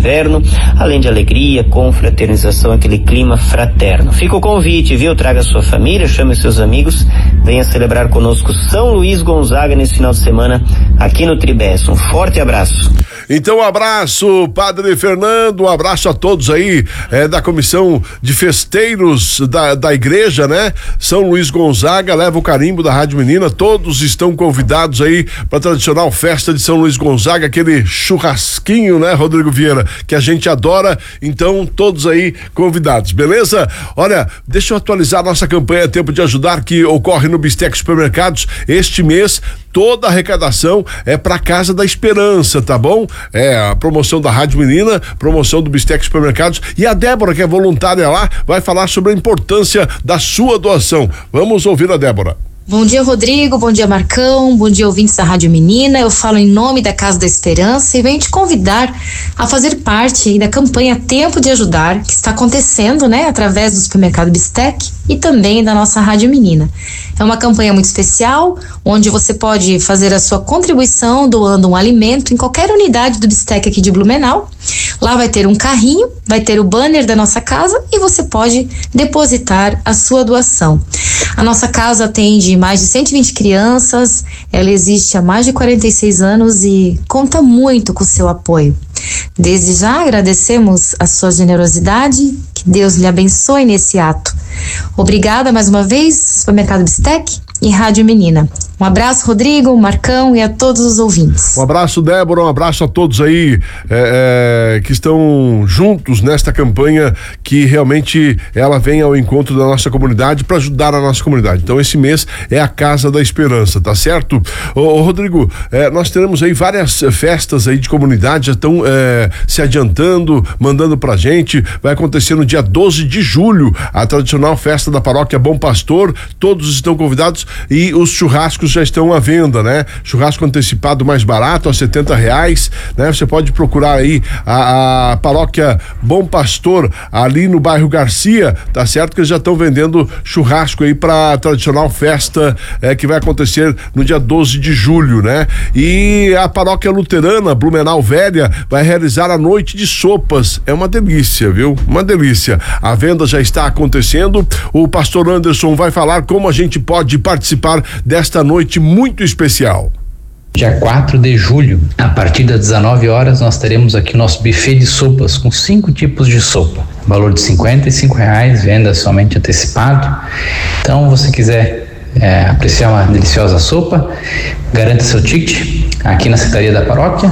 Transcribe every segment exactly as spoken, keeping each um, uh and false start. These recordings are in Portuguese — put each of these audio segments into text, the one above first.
inverno, além de alegria, confraternização, aquele clima fraterno. Fica o convite, viu? Traga sua família, chame seus amigos, venha celebrar conosco São Luís Gonzaga nesse final de semana aqui no Tribes. Um forte abraço. Então, um abraço, Padre Fernando, um abraço a todos aí é, da comissão de festeiros da, da igreja, né? São Luís Gonzaga, leva o carimbo da Rádio Menina, todos estão convidados aí para a tradicional festa de São Luís Gonzaga, aquele churrasquinho, né, Rodrigo Vieira, que a gente adora, então todos aí convidados, beleza? Olha, deixa eu atualizar nossa campanha Tempo de Ajudar, que ocorre no Bistec Supermercados este mês. Toda a arrecadação é para Casa da Esperança, tá bom? É a promoção da Rádio Menina, promoção do Bistec Supermercados, e a Débora, que é voluntária lá, vai falar sobre a importância da sua doação. Vamos ouvir a Débora. Bom dia, Rodrigo, bom dia, Marcão, bom dia, ouvintes da Rádio Menina. Eu falo em nome da Casa da Esperança e venho te convidar a fazer parte aí da campanha Tempo de Ajudar, que está acontecendo, né, através do supermercado Bistec e também da nossa Rádio Menina. É uma campanha muito especial, onde você pode fazer a sua contribuição doando um alimento em qualquer unidade do Bistec aqui de Blumenau. Lá vai ter um carrinho, vai ter o banner da nossa casa e você pode depositar a sua doação. A nossa casa atende mais de cento e vinte crianças, ela existe há mais de quarenta e seis anos e conta muito com o seu apoio. Desde já agradecemos a sua generosidade, que Deus lhe abençoe nesse ato. Obrigada mais uma vez, Supermercado Bistec e Rádio Menina. Um abraço, Rodrigo, Marcão e a todos os ouvintes. Um abraço, Débora, um abraço a todos aí é, é, que estão juntos nesta campanha, que realmente ela vem ao encontro da nossa comunidade para ajudar a nossa comunidade. Então esse mês é a Casa da Esperança, tá certo? Ô, ô Rodrigo, é, nós teremos aí várias festas aí de comunidade, já estão é, se adiantando, mandando pra gente. Vai acontecer no dia doze de julho, a tradicional festa da Paróquia Bom Pastor, todos estão convidados e os churrascos já estão à venda, né? Churrasco antecipado mais barato, a setenta reais, né? Você pode procurar aí a, a Paróquia Bom Pastor ali no bairro Garcia, tá certo? Que eles já estão vendendo churrasco aí para a tradicional festa é, que vai acontecer no dia doze de julho, né? E a Paróquia Luterana Blumenau Velha vai realizar a noite de sopas. É uma delícia, viu? Uma delícia. A venda já está acontecendo. O pastor Anderson vai falar como a gente pode participar desta noite muito especial. Dia quatro de julho, a partir das dezenove horas, nós teremos aqui o nosso buffet de sopas com cinco tipos de sopa. Valor de cinquenta e cinco reais, venda somente antecipado. Então, se você quiser é, apreciar uma deliciosa sopa, garanta seu ticket aqui na Secretaria da Paróquia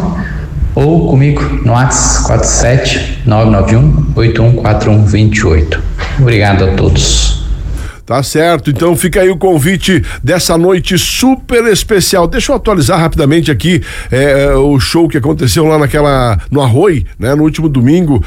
ou comigo no WhatsApp quatro sete nove nove um oito um quatro um dois oito. Obrigado a todos. Tá certo, então fica aí o convite dessa noite super especial. Deixa eu atualizar rapidamente aqui é, o show que aconteceu lá naquela, no Arroio, né, no último domingo,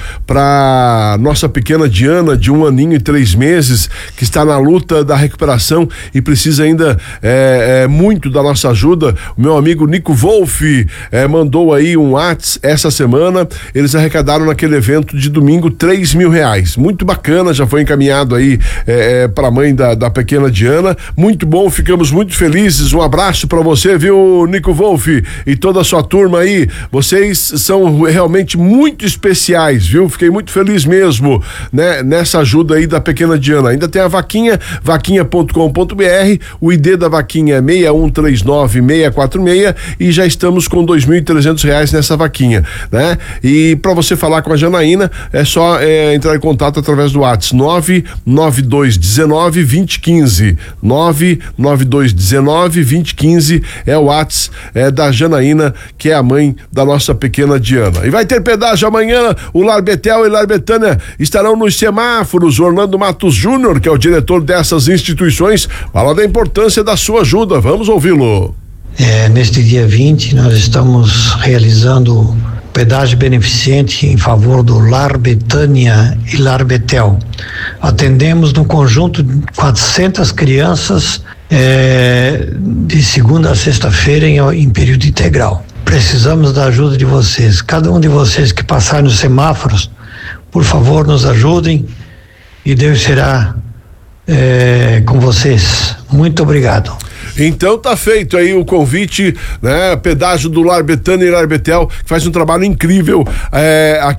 pra nossa pequena Diana, de um aninho e três meses, que está na luta da recuperação e precisa ainda é, é, muito da nossa ajuda. O meu amigo Nico Wolff é, mandou aí um WhatsApp essa semana. Eles arrecadaram naquele evento de domingo três mil reais. Muito bacana, já foi encaminhado aí é, é, pra mãe Da, da pequena Diana, muito bom, ficamos muito felizes. Um abraço para você, viu, Nico Wolff, e toda a sua turma aí. Vocês são realmente muito especiais, viu? Fiquei muito feliz mesmo, né, nessa ajuda aí da pequena Diana. Ainda tem a vaquinha, vaquinha ponto com ponto b r, o I D da vaquinha é seis um três nove seis quatro seis e já estamos com dois mil e trezentos reais nessa vaquinha, né? E para você falar com a Janaína, é só é, entrar em contato através do WhatsApp nove nove dois um nove vinte e quinze, nove nove dois um nove vinte e quinze é o WhatsApp é, da Janaína, que é a mãe da nossa pequena Diana. E vai ter pedágio amanhã. O Lar Betel e Lar Betânia estarão nos semáforos. Orlando Matos Júnior, que é o diretor dessas instituições, fala da importância da sua ajuda. Vamos ouvi-lo. É, neste dia vinte, nós estamos realizando pedágio beneficente em favor do Lar Betânia e Lar Betel. Atendemos no conjunto quatrocentas crianças é, de segunda a sexta-feira em, em período integral. Precisamos da ajuda de vocês. Cada um de vocês que passar nos semáforos, por favor, nos ajudem e Deus será é, com vocês. Muito obrigado. Então tá feito aí o convite, né? Pedágio do Lar Betânia e Lar Betel, que faz um trabalho incrível é,